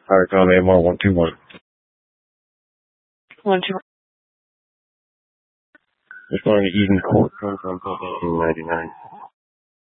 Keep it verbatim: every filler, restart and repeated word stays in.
Alright, call A M R one two one. One, two. Responding to Eden Court, from nineteen ninety-nine.